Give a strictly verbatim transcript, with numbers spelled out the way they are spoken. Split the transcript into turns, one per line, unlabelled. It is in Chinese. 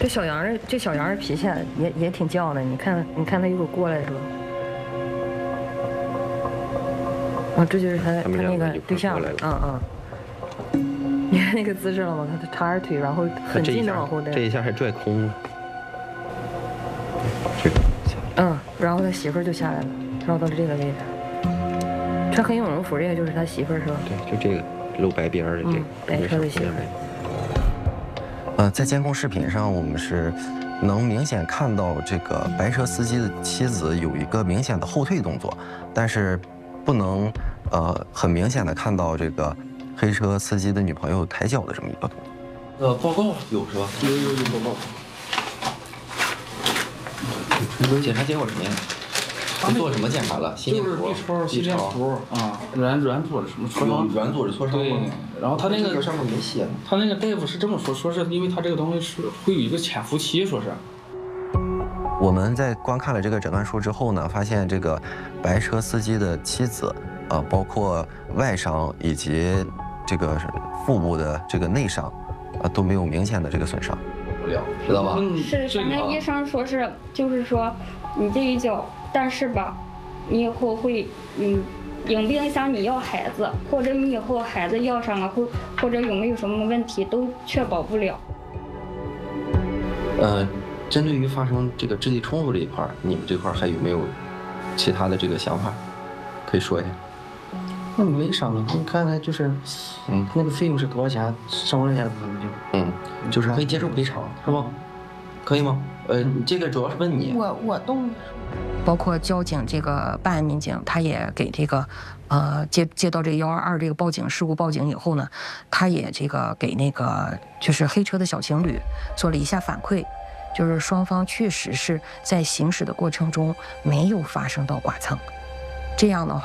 这小杨儿，这小杨儿脾气也也挺犟的，你看，你看他一会儿过来是吧？啊，这就是他他那个对象，嗯嗯。你看那个姿势了吗？他叉着腿，然后很近的往后带。
这一下还拽空了。这个。
嗯，然后他媳妇儿就下来了，绕到了这个位置。穿黑羽绒服这个就是他媳妇儿是吧？
对，就这个露白边的这个。
嗯，白车的媳妇儿。
呃，在监控视频上，我们是能明显看到这个白车司机的妻子有一个明显的后退动作，但是不能呃很明显的看到这个黑车司机的女朋友抬脚的这么一个动作。
呃，报告有是吧？
有有有报告。
检查结果什么呀？你做什么检查了？心电图、
就是 B 超、心电图啊，软软组织什么挫伤？
软组织挫伤吗？
对。然后他那个
上面没写。
他那个大夫是这么说，说是因为他这个东西是会有一个潜伏期，说是。
我们在观看了这个诊断书之后呢，发现这个白车司机的妻子，呃，包括外伤以及这个腹部的这个内伤，啊，都没有明显的这个损伤。
不了，知道吧？
是，反正医生说是，就是说你这一脚，但是吧，你以后会，嗯，影不影响你要孩子，或者你以后孩子要上了，或或者有没有什么问题，都确保不了。
呃，针对于发生这个肢体冲突这一块，你们这块还有没有其他的这个想法，可以说一下？
那没伤啊，你看看就是，嗯，那个费用是多少钱？收了一下子就，
嗯，就是可以接受赔偿，是吧？可以吗？呃，这个主要是问你。
我我都，包括交警这个办案民警，他也给这个，呃，接接到这幺二二这个报警事故报警以后呢，他也这个给那个就是黑车的小情侣做了一下反馈，就是双方确实是在行驶的过程中没有发生到剐蹭，这样的话。